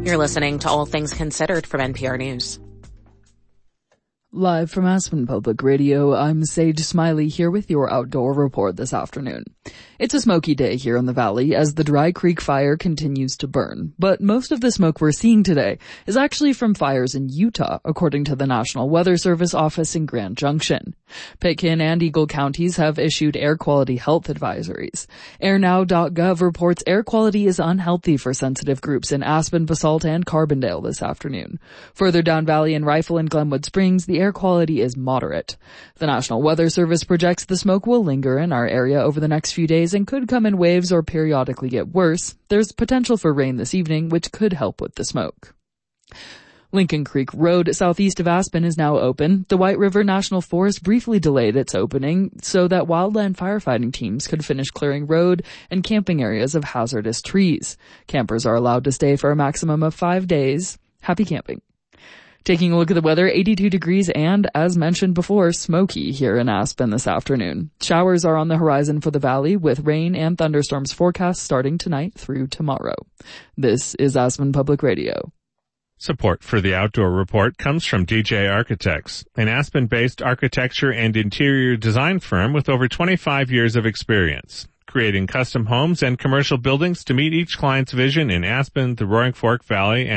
You're listening to All Things Considered from NPR News. Live from Aspen Public Radio, I'm Sage Smiley here with your outdoor report this afternoon. It's a smoky day here in the valley as the Dry Creek fire continues to burn, but most of the smoke we're seeing today is actually from fires in Utah, according to the National Weather Service office in Grand Junction. Pitkin and Eagle counties have issued air quality health advisories. AirNow.gov reports air quality is unhealthy for sensitive groups in Aspen, Basalt, and Carbondale this afternoon. Further down valley in Rifle and Glenwood Springs, the air quality is moderate. The National Weather Service projects the smoke will linger in our area over the next few days and could come in waves or periodically get worse. There's potential for rain this evening, which could help with the smoke. Lincoln Creek Road, southeast of Aspen, is now open. The White River National Forest briefly delayed its opening so that wildland firefighting teams could finish clearing road and camping areas of hazardous trees. Campers are allowed to stay for a maximum of 5 days. Happy camping. Taking a look at the weather, 82 degrees and, as mentioned before, smoky here in Aspen this afternoon. Showers are on the horizon for the valley with rain and thunderstorms forecast starting tonight through tomorrow. This is Aspen Public Radio. Support for the Outdoor Report comes from DJ Architects, an Aspen-based architecture and interior design firm with over 25 years of experience, creating custom homes and commercial buildings to meet each client's vision in Aspen, the Roaring Fork Valley,